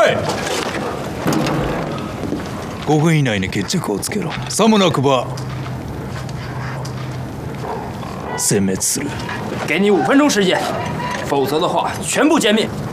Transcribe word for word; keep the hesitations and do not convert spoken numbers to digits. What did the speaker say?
はい。ごふん以内に決着をつけろ。さもなくば殲滅する。 给你五分钟时间，否则的话全部歼灭。